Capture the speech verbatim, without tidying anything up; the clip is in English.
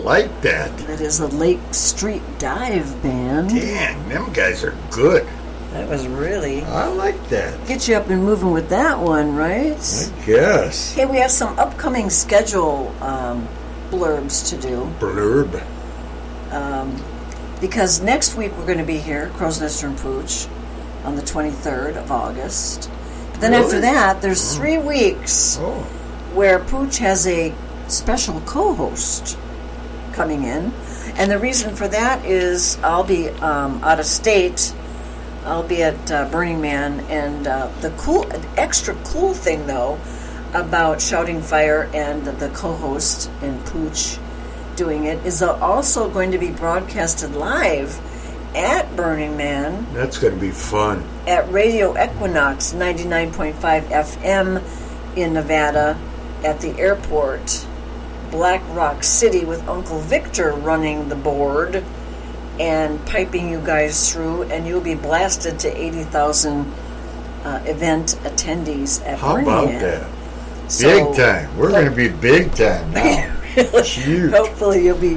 like that. That is a Lake Street Dive band. Dang, them guys are good. That was really... I like that. Get you up and moving with that one, right? I guess. Hey, we have some upcoming schedule um, blurbs to do. Blurb. Um, because next week we're going to be here, Crow's Nest and Pooch, on the twenty-third of August. But then Really? after that, there's Oh. three weeks Oh. where Pooch has a special co-host coming in. And the reason for that is I'll be um, out of state. I'll be at uh, Burning Man, and uh, the cool, extra cool thing though about Shouting Fire and the co-host and Pooch doing it is also going to be broadcasted live at Burning Man That's going to be fun. at Radio Equinox ninety-nine point five F M in Nevada at the airport, Black Rock City, with Uncle Victor running the board and piping you guys through, and you'll be blasted to eighty thousand uh, event attendees at How Burning about Man. that? So- Big time. We're going to be big time now. Really? Huge. Hopefully you'll be